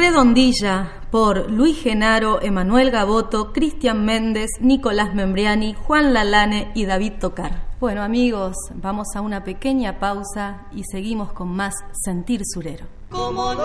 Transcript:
Redondilla, por Luis Genaro, Emanuel Gaboto, Cristian Méndez, Nicolás Membriani, Juan Lalane y David Tocar. Bueno, amigos, vamos a una pequeña pausa y seguimos con más Sentir Surero.